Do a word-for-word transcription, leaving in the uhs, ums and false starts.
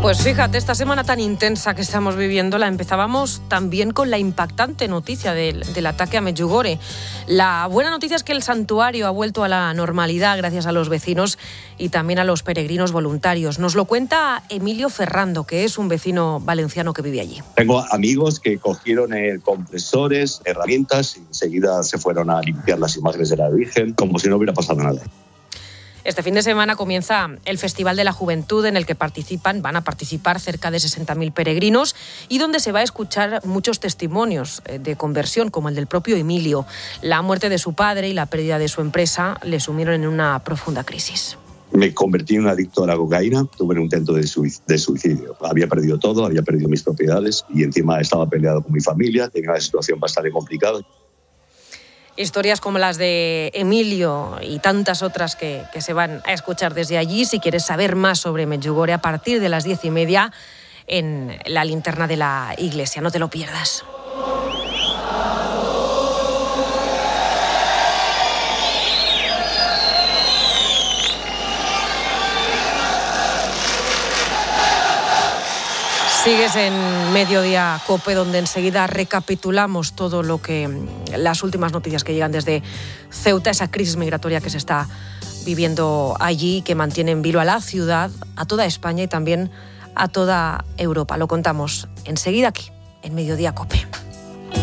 Pues fíjate, esta semana tan intensa que estamos viviendo la empezábamos también con la impactante noticia del, del ataque a Medjugorje. La buena noticia es que el santuario ha vuelto a la normalidad gracias a los vecinos y también a los peregrinos voluntarios. Nos lo cuenta Emilio Ferrando, que es un vecino valenciano que vive allí. Tengo amigos que cogieron eh, compresores, herramientas y enseguida se fueron a limpiar las imágenes de la Virgen como si no hubiera pasado nada. Este fin de semana comienza el Festival de la Juventud, en el que participan, van a participar cerca de sesenta mil peregrinos y donde se va a escuchar muchos testimonios de conversión, como el del propio Emilio. La muerte de su padre y la pérdida de su empresa le sumieron en una profunda crisis. Me convertí en un adicto a la cocaína, tuve un intento de suicidio. Había perdido todo, había perdido mis propiedades y encima estaba peleado con mi familia, tenía una situación bastante complicada. Historias como las de Emilio y tantas otras que, que se van a escuchar desde allí. Si quieres saber más sobre Medjugorje, a partir de las diez y media en la linterna de la iglesia. No te lo pierdas. Sigues en Mediodía COPE, donde enseguida recapitulamos todo lo que las últimas noticias que llegan desde Ceuta, esa crisis migratoria que se está viviendo allí, que mantiene en vilo a la ciudad, a toda España y también a toda Europa. Lo contamos enseguida aquí, en Mediodía COPE.